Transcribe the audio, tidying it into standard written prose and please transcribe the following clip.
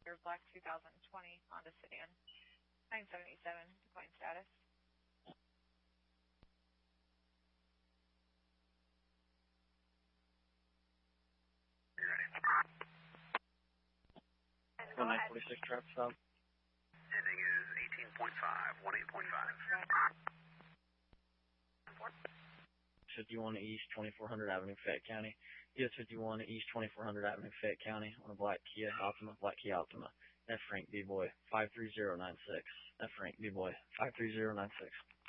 Packard Black 2020 Honda sedan. 977, decline status. Go 946 traffic stop. Heading is 18.5, 18.5. 51 East 2400 Avenue, Fayette County. US 51 East 2400 Avenue, Fayette County on a black Kia Optima. F rank B-Boy 53096. F rank B-Boy 53096.